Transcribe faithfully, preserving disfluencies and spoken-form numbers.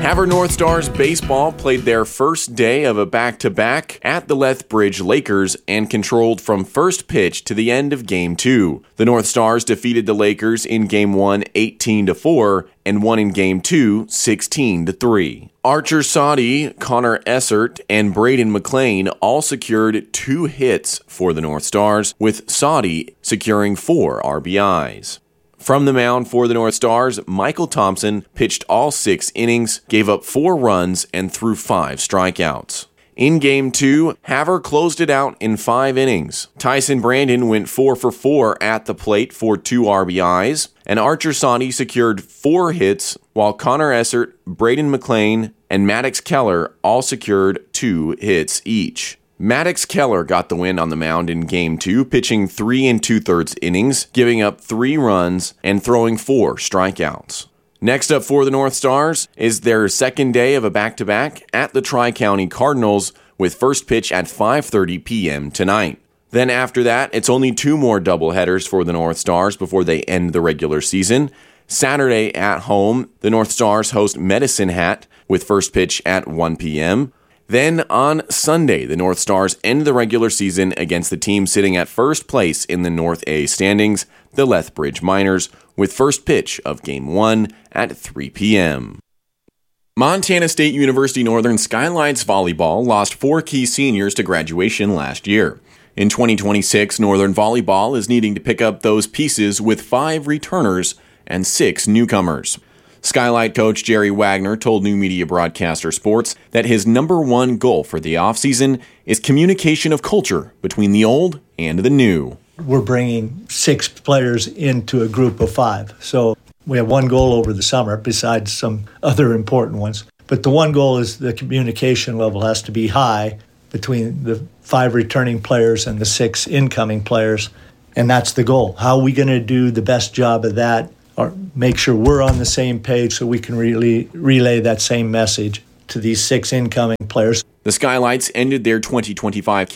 Havre North Stars baseball played their first day of a back-to-back at the Lethbridge Lakers and controlled from first pitch to the end of Game two. The North Stars defeated the Lakers in Game one eighteen to four and won in Game two sixteen to three. Archer Soddy, Connor Essert, and Braden McLean all secured two hits for the North Stars, with Soddy securing four R B Is. From the mound for the North Stars, Michael Thompson pitched all six innings, gave up four runs, and threw five strikeouts. In Game two, Havre closed it out in five innings. Tyson Brandon went four for four at the plate for two R B Is, and Archer Soddy secured four hits, while Connor Essert, Braden McLean, and Maddox Keller all secured two hits each. Maddox Keller got the win on the mound in Game two, pitching three and two-thirds innings, giving up three runs, and throwing four strikeouts. Next up for the North Stars is their second day of a back-to-back at the Tri-County Cardinals, with first pitch at five thirty p.m. tonight. Then after that, it's only two more doubleheaders for the North Stars before they end the regular season. Saturday at home, the North Stars host Medicine Hat with first pitch at one p.m. Then on Sunday, the North Stars end the regular season against the team sitting at first place in the North A standings, the Lethbridge Miners, with first pitch of Game one at three p.m. Montana State University Northern Skylights Volleyball lost four key seniors to graduation last year. In twenty twenty-six, Northern Volleyball is needing to pick up those pieces with five returners and six newcomers. Skylight coach Jerry Wagner told New Media Broadcaster Sports that his number one goal for the offseason is communication of culture between the old and the new. We're bringing six players into a group of five. So we have one goal over the summer besides some other important ones. But the one goal is the communication level has to be high between the five returning players and the six incoming players. And that's the goal. How are we going to do the best job of that? Or make sure we're on the same page so we can really relay that same message to these six incoming players. The Skylights ended their twenty twenty-five